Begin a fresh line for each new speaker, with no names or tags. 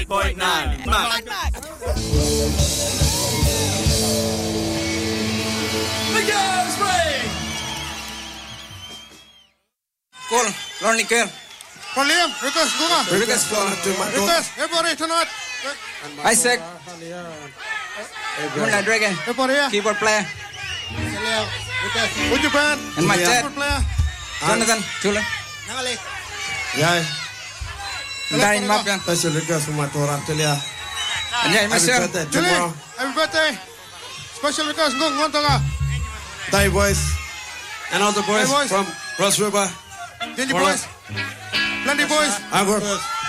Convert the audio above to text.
98.9. The girls play.
Cool. Lonely girl.
Liam, request, go on.
Request,
everybody tonight.
Isaac. Moonlight Dragon.
Everybody here.
Keyboard player.
Would you band?
And my dad.
Keyboard player.
Jonathan. Chula.
Yeah.
Darin Mapian.
Special request for my Torah. Telia.
And yeah, myself.
Tomorrow.
Happy birthday. Special request, go on.
Die boys. And all the boys
Hey, boys.
from Cross River.
Dingy boys. Plenty boys.
Agor.